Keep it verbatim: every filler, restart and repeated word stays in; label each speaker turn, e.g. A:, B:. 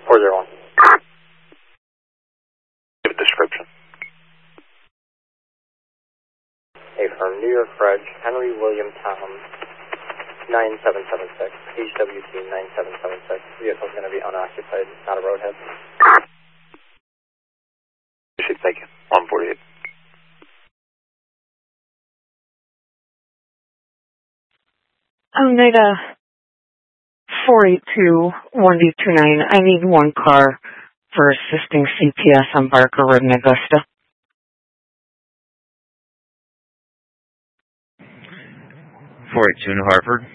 A: four zero one. Give a description. Hey, from New York Bridge, Henry William Tom, nine seven seven six, H W T nine seven seven six. Vehicle's going to be unoccupied, not a roadhead. Thank you. one forty-eight.
B: Oneida four eight two one D two nine. I need one car for assisting C P S on Barker Road in Augusta.
C: four eight two New Hartford.